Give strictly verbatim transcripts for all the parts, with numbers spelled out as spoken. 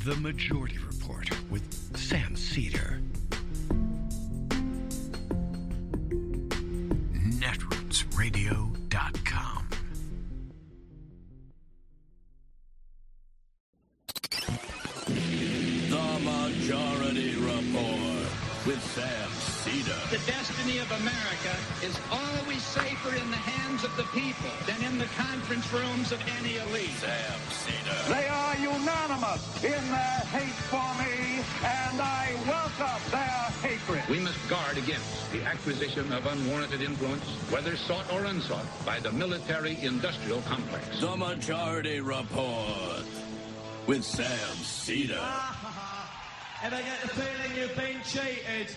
The Majority Report with Sam Seder. netroots radio dot com. The Majority Report with Sam Seder. The destiny of America is always safer in the hands of the people than in the conference rooms of any elite. Sam Seder. They are unanimous in their hate for me, and I welcome their hatred. We must guard against the acquisition of unwarranted influence, whether sought or unsought, by the military-industrial complex. The Majority Report with Sam Seder. And I get the feeling you've been cheated.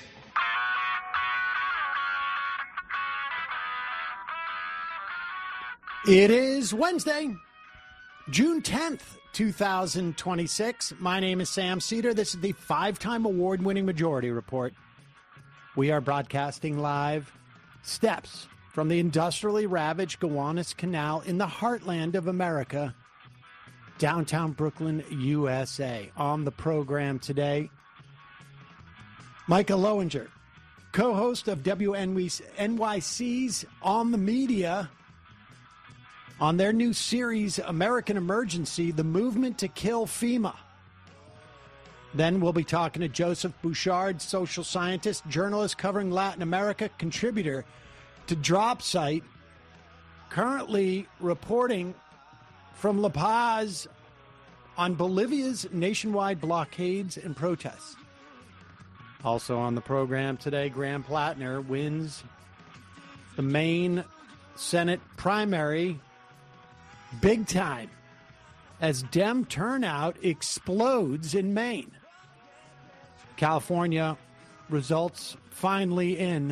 It is Wednesday, June tenth, two thousand twenty-six. My name is Sam Seder. This is the five-time award-winning Majority Report. We are broadcasting live steps from the industrially ravaged Gowanus Canal in the heartland of America, downtown Brooklyn, U S A. On the program today, Micah Lowinger, co-host of W N Y C's On the Media, on their new series, American Emergency, The Movement to Kill FEMA. Then we'll be talking to Joseph Bouchard, social scientist, journalist covering Latin America, contributor to DropSite, currently reporting from La Paz on Bolivia's nationwide blockades and protests. Also on the program today, Graham Plattner wins the Maine Senate primary big time as Dem turnout explodes in Maine. California results finally in.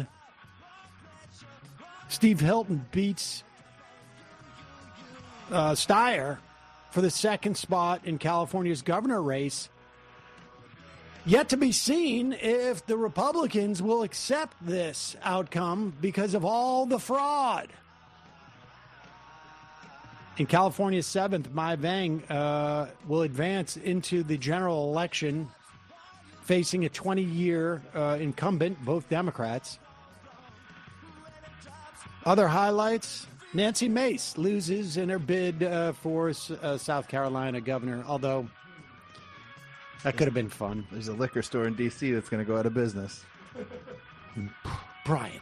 Steve Hilton beats uh, Steyer for the second spot in California's governor race. Yet to be seen if the Republicans will accept this outcome because of all the fraud. In California's seventh, Mai Vang uh, will advance into the general election, facing a twenty-year uh, incumbent, both Democrats. Other highlights, Nancy Mace loses in her bid uh, for uh, South Carolina governor, although that could have been fun. There's a liquor store in D C that's going to go out of business. Brian.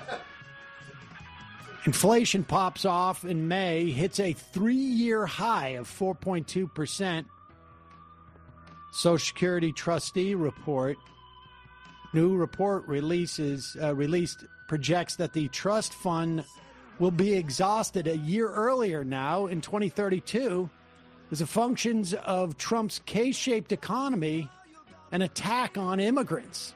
Inflation pops off in May, hits a three-year high of four point two percent. Social Security trustee report. New report releases uh, released projects that the trust fund will be exhausted a year earlier now in twenty thirty-two as a function of Trump's K-shaped economy and attack on immigrants.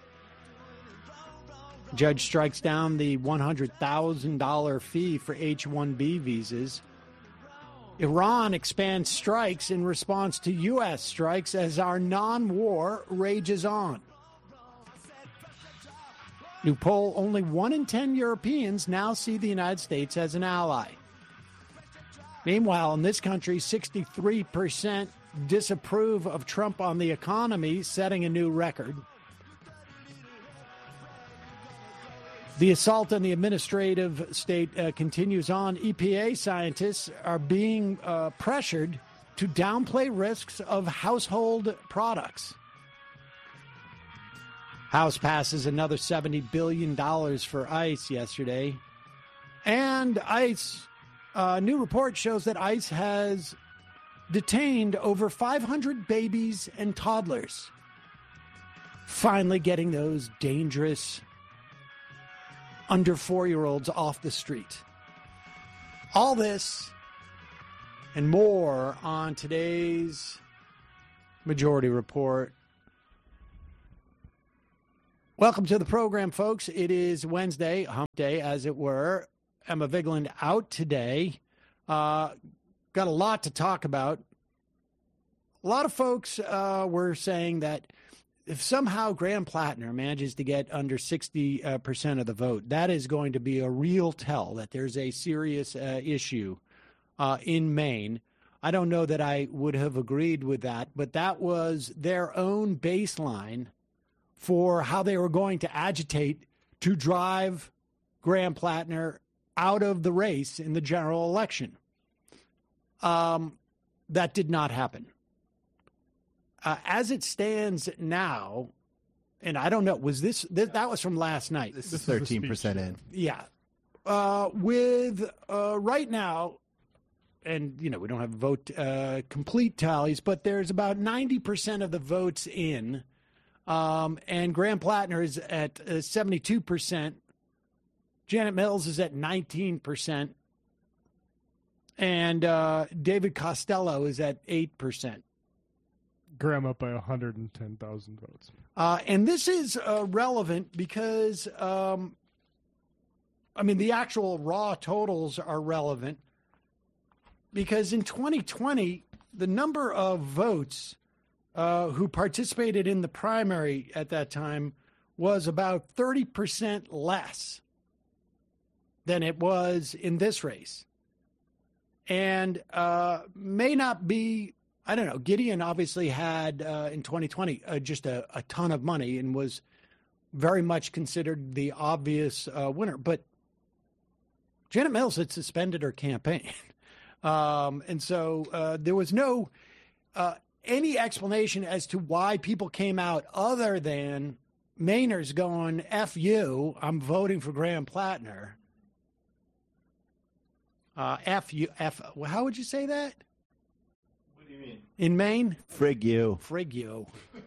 Judge strikes down the one hundred thousand dollars fee for H one B visas. Iran expands strikes in response to U S strikes as our non-war rages on. New poll, only one in ten Europeans now see the United States as an ally. Meanwhile, in this country, sixty-three percent disapprove of Trump on the economy, setting a new record. The assault on the administrative state uh, continues on. E P A scientists are being uh, pressured to downplay risks of household products. House passes another seventy billion dollars for ICE yesterday. And ICE, a uh, new report shows that ICE has detained over five hundred babies and toddlers. Finally getting those dangerous under four-year-olds off the street. All this and more on today's Majority Report. Welcome to the program, folks. It is Wednesday, hump day, as it were. Emma Vigeland out today. Uh, got a lot to talk about. A lot of folks uh, were saying that if somehow Graham Plattner manages to get under sixty percent of the vote, that is going to be a real tell that there's a serious uh, issue uh, in Maine. I don't know that I would have agreed with that, but that was their own baseline for how they were going to agitate to drive Graham Plattner out of the race in the general election. Um, that did not happen. Uh, as it stands now, and I don't know, was this, this that was from last night? This is thirteen percent in. Yeah. Uh, with uh, right now, and, you know, we don't have vote uh, complete tallies, but there's about ninety percent of the votes in, um, and Graham Plattner is at uh, seventy-two percent. Janet Mills is at nineteen percent. And uh, David Costello is at eight percent. Graham up by one hundred ten thousand votes. Uh, and this is uh, relevant because, um, I mean, the actual raw totals are relevant because in twenty twenty, the number of votes uh, who participated in the primary at that time was about thirty percent less than it was in this race. And uh, may not be, I don't know, Gideon obviously had uh, in twenty twenty uh, just a, a ton of money and was very much considered the obvious uh, winner. But Janet Mills had suspended her campaign. um, and so uh, there was no, uh, any explanation as to why people came out other than Mainers going, F you, I'm voting for Graham Plattner. Uh, F you, F, how would you say that? What do you mean? In Maine? Frig you. Frig you.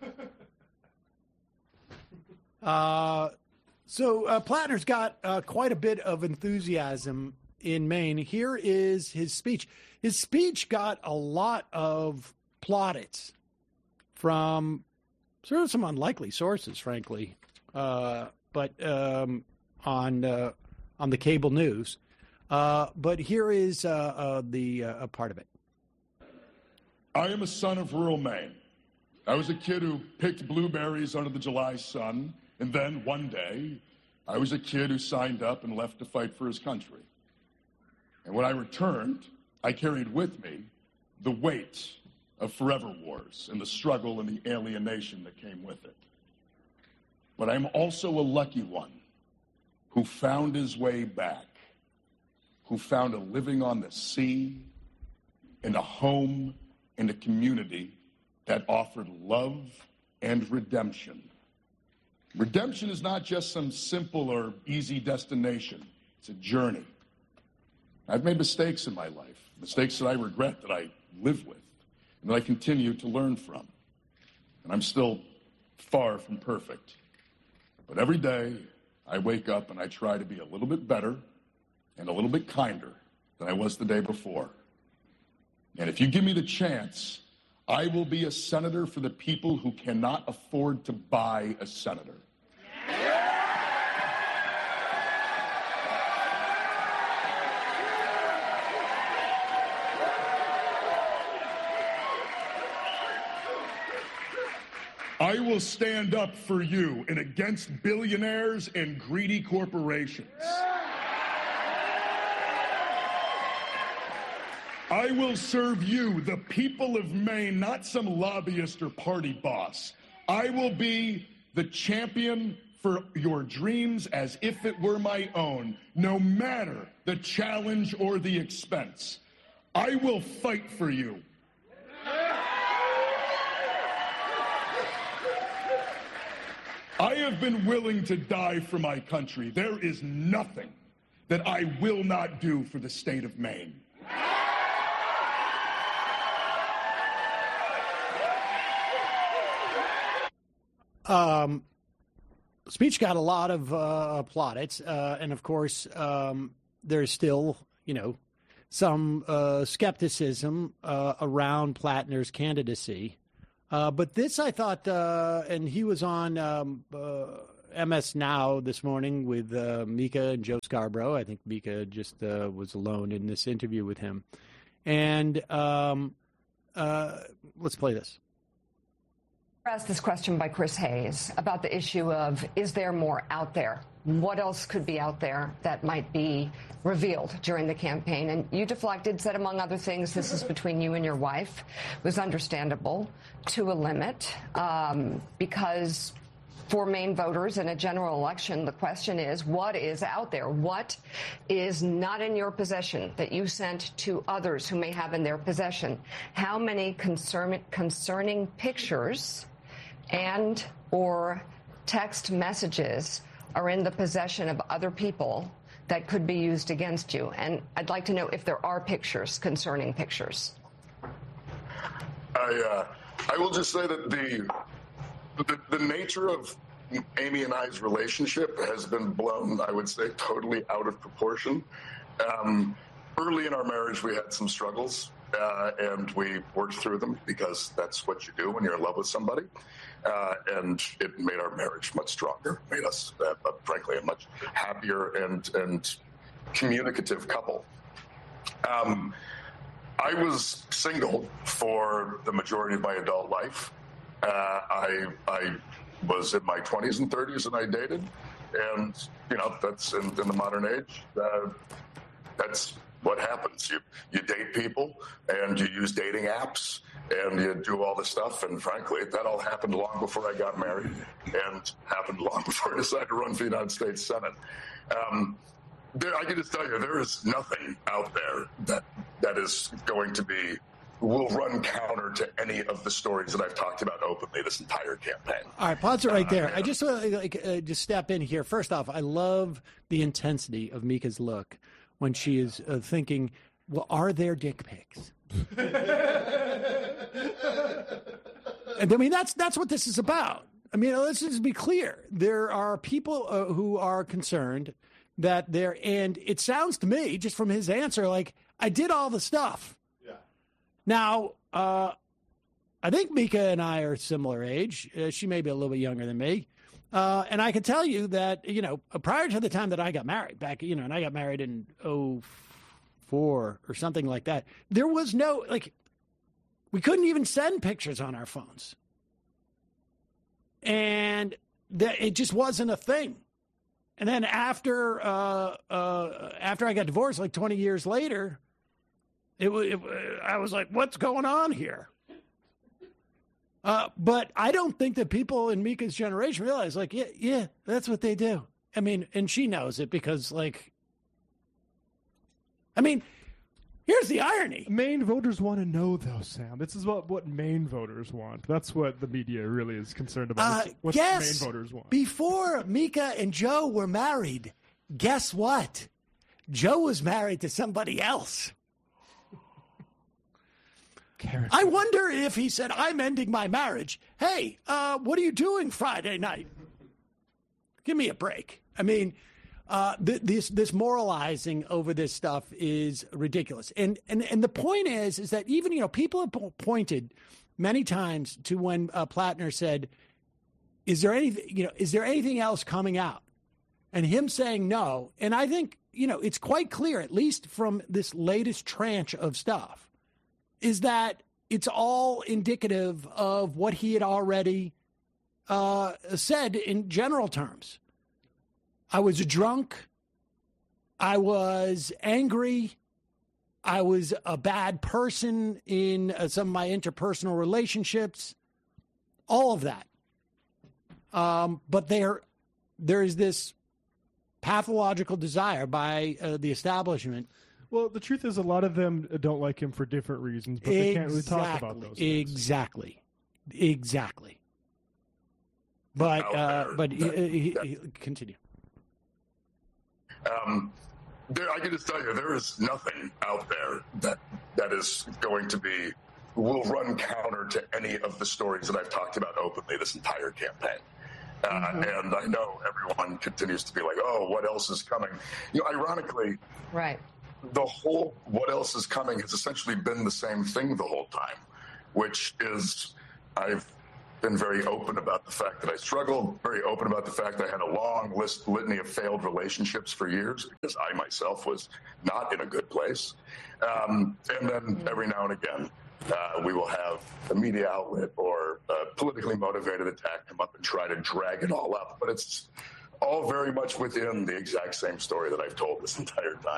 uh, so uh, Plattner's got uh, quite a bit of enthusiasm in Maine. Here is his speech. His speech got a lot of plaudits from sort of some unlikely sources, frankly, uh, but um, on uh, on the cable news. Uh, but here is uh, uh, the uh, a part of it. I am a son of rural Maine. I was a kid who picked blueberries under the July sun, and then one day, I was a kid who signed up and left to fight for his country. And when I returned, I carried with me the weight of forever wars and the struggle and the alienation that came with it. But I'm also a lucky one who found his way back, who found a living on the sea, in a home, in a community that offered love and redemption. Redemption is not just some simple or easy destination. It's a journey. I've made mistakes in my life, mistakes that I regret, that I live with, and that I continue to learn from. And I'm still far from perfect. But every day, I wake up and I try to be a little bit better and a little bit kinder than I was the day before. And if you give me the chance, I will be a senator for the people who cannot afford to buy a senator. I will stand up for you and against billionaires and greedy corporations. I will serve you, the people of Maine, not some lobbyist or party boss. I will be the champion for your dreams as if it were my own, no matter the challenge or the expense. I will fight for you. I have been willing to die for my country. There is nothing that I will not do for the state of Maine. Um, speech got a lot of uh, plaudits, uh, and of course, um, there's still, you know, some uh, skepticism uh, around Plattner's candidacy. Uh, but this, I thought, uh, and he was on um, uh, M S Now this morning with uh, Mika and Joe Scarborough. I think Mika just uh, was alone in this interview with him. And um, uh, let's play this. Asked this question by Chris Hayes about the issue of, is there more out there? What else could be out there that might be revealed during the campaign? And you deflected, said, among other things, this is between you and your wife. It was understandable to a limit um, because for Maine voters in a general election, the question is, what is out there? What is not in your possession that you sent to others who may have in their possession? How many concern, concerning pictures and or text messages are in the possession of other people that could be used against you? And I'd like to know if there are pictures, concerning pictures. I uh, I will just say that the, the the nature of Amy and I's relationship has been blown, I would say, totally out of proportion. Um, early in our marriage, we had some struggles, uh, and we worked through them because that's what you do when you're in love with somebody. Uh, and it made our marriage much stronger, made us, uh, uh, frankly, a much happier and and communicative couple. Um, I was single for the majority of my adult life. Uh, I I was in my twenties and thirties, and I dated, and you know that's in, in the modern age. Uh, that's what happens. You you date people, and you use dating apps, and you do all this stuff. And frankly, that all happened long before I got married, and happened long before I decided to run for the United States Senate. Um, there, I can just tell you, there is nothing out there that that is going to be will run counter to any of the stories that I've talked about openly this entire campaign. All right, pause it right there. Uh, I just want to like, uh, just step in here. First off, I love the intensity of Mika's look when she is uh, thinking, well, are there dick pics? And I mean, that's that's what this is about. I mean, let's just be clear. There are people uh, who are concerned that they're, and it sounds to me, just from his answer, like, I did all the stuff. Yeah. Now, uh, I think Mika and I are similar age. Uh, she may be a little bit younger than me. Uh, and I can tell you that, you know, prior to the time that I got married, back, you know, and I got married in oh four or something like that, there was no, like, we couldn't even send pictures on our phones. And that it just wasn't a thing. And then after uh, uh, after I got divorced, like twenty years later, it, it I was like, what's going on here? Uh, but I don't think that people in Mika's generation realize, like, yeah, yeah, that's what they do. I mean, and she knows it because, like, I mean, here's the irony. Maine voters want to know, though, Sam. This is what, what Maine voters want. That's what the media really is concerned about. Uh, what guess, Maine voters want. Before Mika and Joe were married, guess what? Joe was married to somebody else. I wonder if he said, I'm ending my marriage. Hey, uh, what are you doing Friday night? Give me a break. I mean, uh, th- this this moralizing over this stuff is ridiculous. And, and and the point is, is that even, you know, people have po- pointed many times to when uh, Plattner said, is there anything, you know, is there anything else coming out? And him saying no. And I think, you know, it's quite clear, at least from this latest tranche of stuff, is that it's all indicative of what he had already uh, said in general terms. I was drunk. I was angry. I was a bad person in uh, some of my interpersonal relationships. All of that. Um, but there, there is this pathological desire by uh, the establishment. Well, the truth is a lot of them don't like him for different reasons, but they exactly, can't really talk about those things. Exactly. Exactly. But, uh, but he, he, he, continue. Um, there, I can just tell you, there is nothing out there that that is going to be, will run counter to any of the stories that I've talked about openly this entire campaign. Uh, mm-hmm. And I know everyone continues to be like, oh, what else is coming? You know, ironically, right. the whole what else is coming has essentially been the same thing the whole time, which is I've been very open about the fact that I struggled, very open about the fact that I had a long list litany of failed relationships for years because I myself was not in a good place. Um, and then every now and again, Uh, we will have a media outlet or a politically motivated attack come up and try to drag it all up. But it's all very much within the exact same story that I've told this entire time.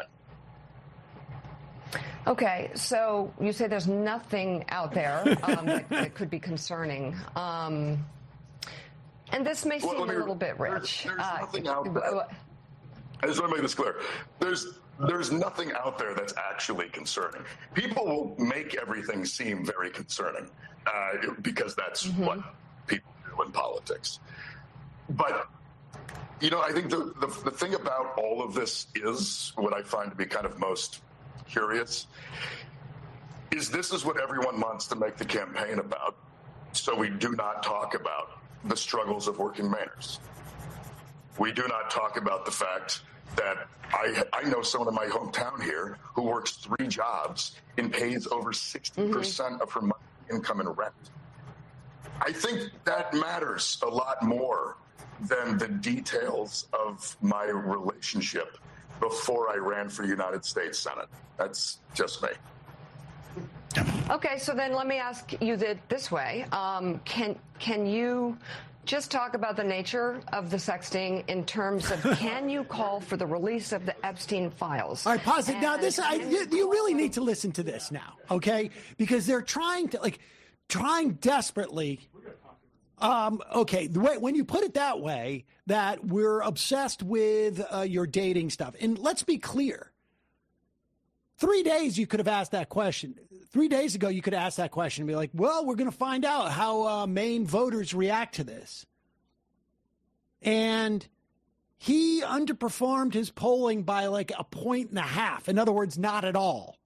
Okay, so you say there's nothing out there um, that, that could be concerning. Um, and this may seem well, me, a little bit rich. There's, there's uh, nothing out there. I just want to make this clear. There's there's nothing out there that's actually concerning. People will make everything seem very concerning uh, because that's mm-hmm. what people do in politics. But, you know, I think the, the the thing about all of this is what I find to be kind of most curious is this is what everyone wants to make the campaign about. So we do not talk about the struggles of working Mainers. We do not talk about the fact that I I know someone in my hometown here who works three jobs and pays over sixty percent mm-hmm. of her monthly income in rent. I think that matters a lot more than the details of my relationship before I ran for United States Senate. That's just me. Okay, so then let me ask you that this way. Um, can can you just talk about the nature of the sexting in terms of can you call for the release of the Epstein files? All right, pause it. And Now, this I, you, you really need to listen to this now, okay? Because they're trying to, like, trying desperately. Um, okay, the way, when you put it that way, that we're obsessed with uh, your dating stuff. And let's be clear. Three days you could have asked that question. Three days ago you could ask that question and be like, well, we're going to find out how uh, Maine voters react to this. And he underperformed his polling by like a point and a half. In other words, not at all.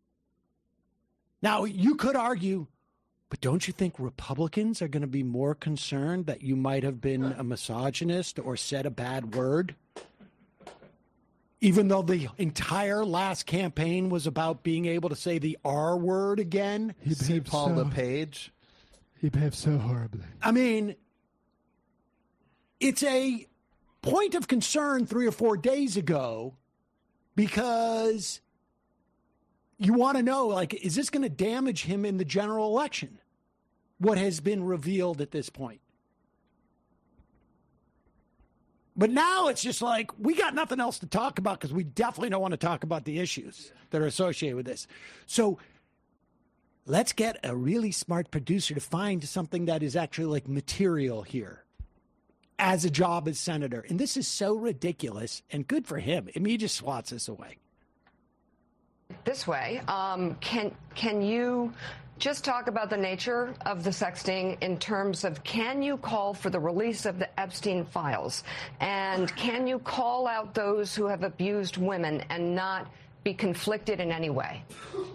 Now, you could argue, but don't you think Republicans are going to be more concerned that you might have been a misogynist or said a bad word? Even though the entire last campaign was about being able to say the R word again. He See Paul so, LePage. He behaved so horribly. I mean, it's a point of concern three or four days ago because you want to know, like, is this going to damage him in the general election? What has been revealed at this point. But now it's just like, we got nothing else to talk about because we definitely don't want to talk about the issues that are associated with this. So let's get a really smart producer to find something that is actually like material here as a job as senator. And this is so ridiculous and good for him. I mean, he just swats this away. This way, um, can can you just talk about the nature of the sexting in terms of can you call for the release of the Epstein files? And can you call out those who have abused women and not be conflicted in any way?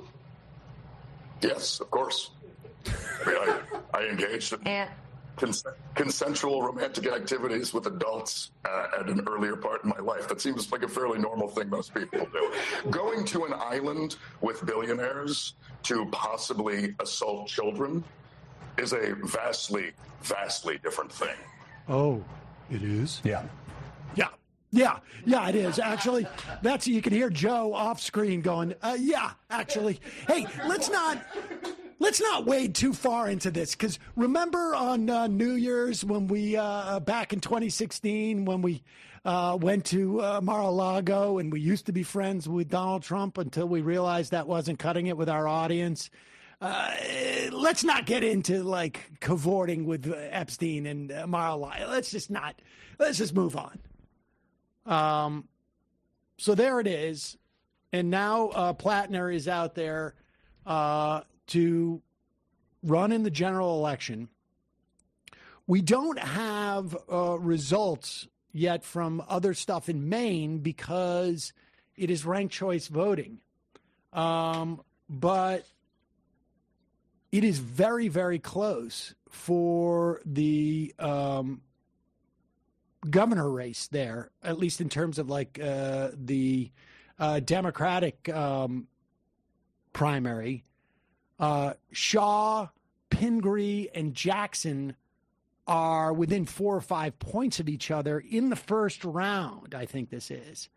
Yes, of course. I, mean, I, I engaged in and, cons- consensual romantic activities with adults uh, at an earlier part in my life. That seems like a fairly normal thing most people do. Going to an island with billionaires to possibly assault children is a vastly, vastly different thing. Oh, it is? Yeah. Yeah. Yeah. Yeah, it is. Actually, that's, you can hear Joe off screen going, uh, yeah, actually. Hey, let's not, let's not wade too far into this. Because remember on uh, New Year's when we, uh, back in twenty sixteen, when we uh, went to uh, Mar-a-Lago and we used to be friends with Donald Trump until we realized that wasn't cutting it with our audience. Uh, let's not get into like cavorting with Epstein and uh, Mar-a-Lago. Let's just not, let's just move on. Um, so there it is. And now uh, Plattner is out there uh, to run in the general election. We don't have uh, results yet from other stuff in Maine because it is ranked choice voting. Um, but it is very, very close for the um, governor race there, at least in terms of like uh, the uh, Democratic um, primary. Uh, Shaw, Pingree, and Jackson are within four or five points of each other in the first round, I think this is.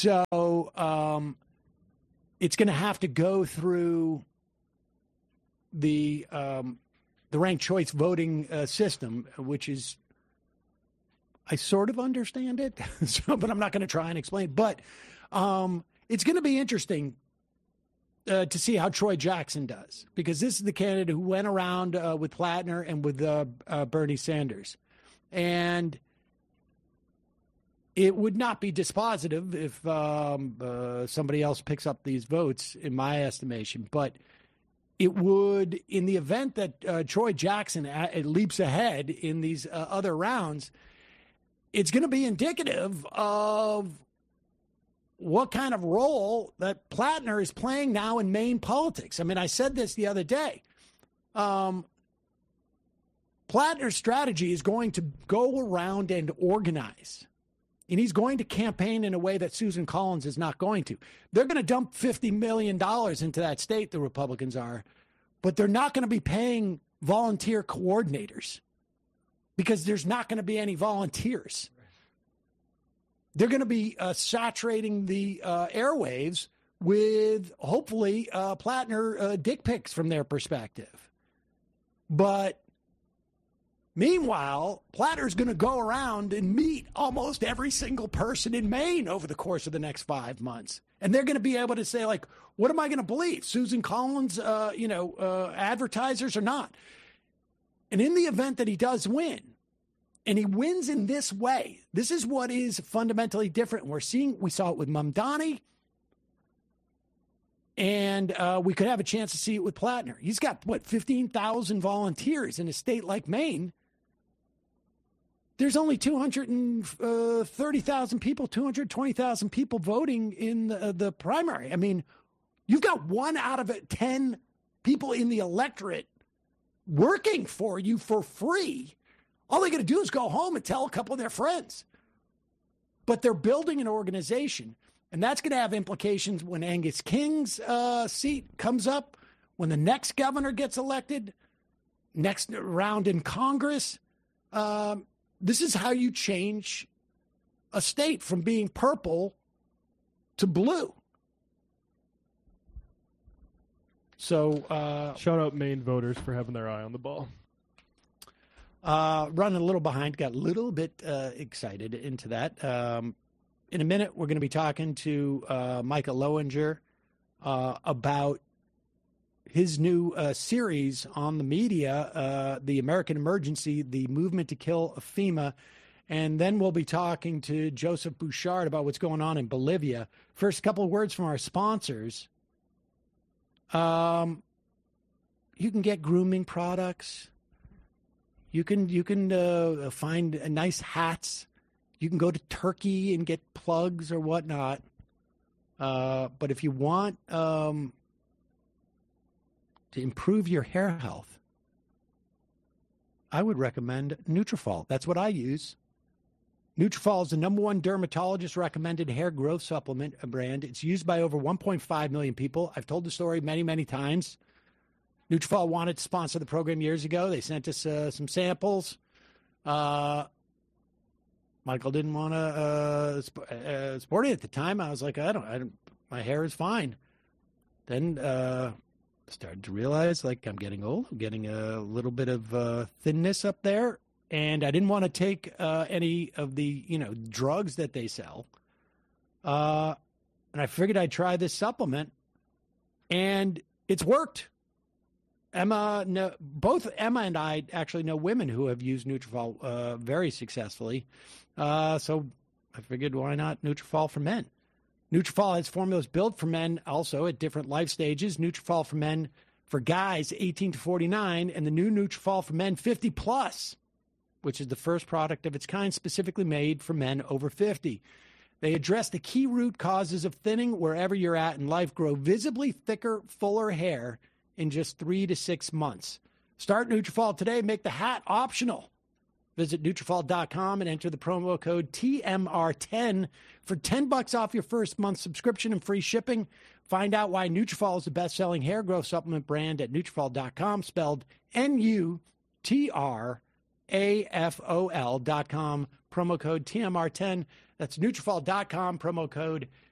So um, it's going to have to go through the um, the ranked choice voting uh, system, which is, I sort of understand it, so, but I'm not going to try and explain. But um, it's going to be interesting uh, to see how Troy Jackson does, because this is the candidate who went around uh, with Plattner and with uh, uh, Bernie Sanders. And it would not be dispositive if um, uh, somebody else picks up these votes, in my estimation. But it would, in the event that uh, Troy Jackson a- leaps ahead in these uh, other rounds, it's going to be indicative of what kind of role that Plattner is playing now in Maine politics. I mean, I said this the other day. Um, Plattner's strategy is going to go around and organize. And he's going to campaign in a way that Susan Collins is not going to. They're going to dump fifty million dollars into that state, the Republicans are, but they're not going to be paying volunteer coordinators because there's not going to be any volunteers. They're going to be uh, saturating the uh, airwaves with, hopefully, uh, Plattner uh, dick pics from their perspective. But meanwhile, Plattner's going to go around and meet almost every single person in Maine over the course of the next five months. And they're going to be able to say, like, what am I going to believe? Susan Collins, uh, you know, uh, advertisers or not? And in the event that he does win, and he wins in this way, this is what is fundamentally different. We're seeing, we saw it with Mamdani, and uh, we could have a chance to see it with Plattner. He's got, what, fifteen thousand volunteers in a state like Maine. There's only two hundred thirty thousand people, two hundred twenty thousand people voting in the, the primary. I mean, you've got one out of ten people in the electorate working for you for free. All they got to do is go home and tell a couple of their friends. But they're building an organization, and that's going to have implications when Angus King's uh, seat comes up, when the next governor gets elected, next round in Congress. Um, this is how you change a state from being purple to blue. So, uh, shout out Maine voters for having their eye on the ball. Uh, running a little behind, got a little bit uh, excited into that. Um, in a minute, we're going to be talking to uh, Micah Lowinger uh, about his new uh, series on the media, uh, The American Emergency, The Movement to Kill FEMA. And then we'll be talking to Joseph Bouchard about what's going on in Bolivia. First, a couple of words from our sponsors. Um, you can get grooming products. You can you can uh, find uh, nice hats. You can go to Turkey and get plugs or whatnot. Uh, but if you want um, to improve your hair health, I would recommend Nutrafol. That's what I use. Nutrafol is the number one dermatologist-recommended hair growth supplement brand. It's used by over one point five million people. I've told the story many, many times. Nutrafol wanted to sponsor the program years ago. They sent us uh, some samples. Uh, Michael didn't want to uh, sp- uh, support it at the time. I was like, I don't, I don't, my hair is fine. Then uh, started to realize, like, I'm getting old. I'm getting a little bit of uh, thinness up there. And I didn't want to take uh, any of the, you know, drugs that they sell. Uh, and I figured I'd try this supplement. And it's worked. Emma, no, both Emma and I actually know women who have used Nutrafol uh, very successfully. Uh, so I figured, why not Nutrafol for men? Nutrafol has formulas built for men also at different life stages. Nutrafol for men for guys eighteen to forty-nine, and the new Nutrafol for men fifty plus, which is the first product of its kind specifically made for men over fifty. They address the key root causes of thinning wherever you're at in life. Grow visibly thicker, fuller hair in just three to six months. Start Nutrafol today. Make the hat optional. Visit Nutrafol dot com and enter the promo code T M R ten for ten bucks off your first month subscription and free shipping. Find out why Nutrafol is the best-selling hair growth supplement brand at Nutrafol dot com, spelled N U T R A F O L dot com, promo code T M R ten. That's Nutrafol dot com, promo code